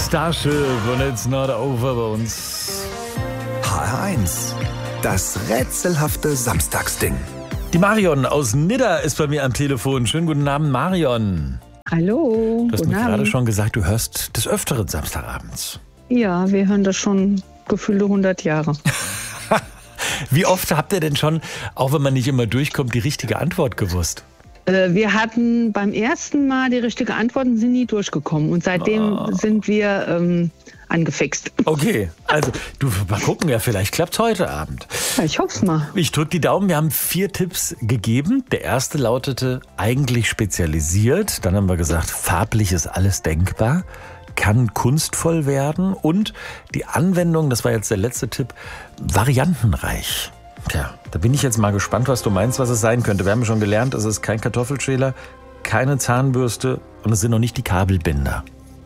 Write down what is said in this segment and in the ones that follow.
Starship und It's Not Over bei uns. HR1, das rätselhafte Samstagsding. Die Marion aus Nidda ist bei mir am Telefon. Schönen guten Abend, Marion. Hallo. Du hast mir gerade schon gesagt, du hörst des Öfteren Samstagabends. Ja, wir hören das schon gefühlte 100 Jahre. Wie oft habt ihr denn schon, auch wenn man nicht immer durchkommt, die richtige Antwort gewusst? Wir hatten beim ersten Mal die richtige Antwort und sind nie durchgekommen. Und seitdem sind wir angefixt. Okay, also mal gucken, ja, vielleicht klappt's heute Abend. Ja, ich hoffe es mal. Ich drücke die Daumen, wir haben 4 Tipps gegeben. Der erste lautete, eigentlich spezialisiert. Dann haben wir gesagt, farblich ist alles denkbar, kann kunstvoll werden. Und die Anwendung, das war jetzt der letzte Tipp, variantenreich. Tja, da bin ich jetzt mal gespannt, was du meinst, was es sein könnte. Wir haben schon gelernt, es ist kein Kartoffelschäler, keine Zahnbürste und es sind noch nicht die Kabelbinder.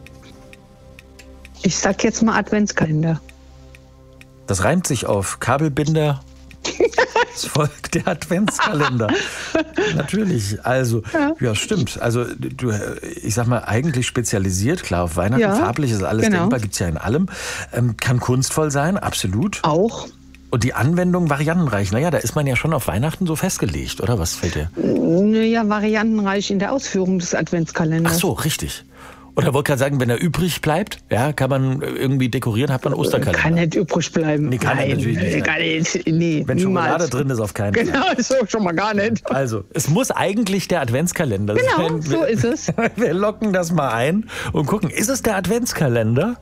Ich sag jetzt mal Adventskalender. Das reimt sich auf Kabelbinder. Es folgt der Adventskalender. Natürlich, also, ja, stimmt. Also, ich sag mal, eigentlich spezialisiert, klar, auf Weihnachten, Ja, farblich ist alles genau. denkbar, gibt's ja in allem. Kann kunstvoll sein, absolut. Auch. Und die Anwendung variantenreich. Naja, da ist man ja schon auf Weihnachten so festgelegt, oder? Was fällt dir? Ja, variantenreich in der Ausführung des Adventskalenders. Ach so, richtig. Oder wollte gerade sagen, wenn er übrig bleibt, ja, kann man irgendwie dekorieren, hat man Osterkalender. Kann nicht übrig bleiben. Nee, kann er natürlich nicht. Kann nicht. Nee, Wenn niemals. Schokolade drin ist, auf keinen Fall. Genau, so schon mal gar nicht. Also, es muss eigentlich der Adventskalender Genau, sein. so ist es. Wir locken das mal ein und gucken, ist es der Adventskalender?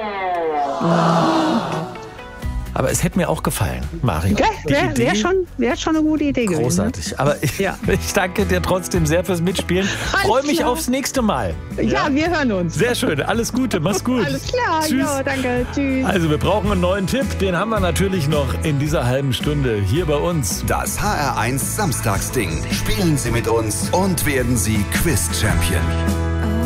Aber es hätte mir auch gefallen, Mario. Ja, wäre schon eine gute Idee gewesen. Großartig. Aber ich danke dir trotzdem sehr fürs Mitspielen. Alles Freue mich klar. aufs nächste Mal. Ja, wir hören uns. Sehr schön. Alles Gute. Mach's gut. Alles klar. Tschüss. Ja, danke. Tschüss. Also, wir brauchen einen neuen Tipp. Den haben wir natürlich noch in dieser halben Stunde hier bei uns. Das HR1 Samstagsding. Spielen Sie mit uns und werden Sie Quiz-Champion.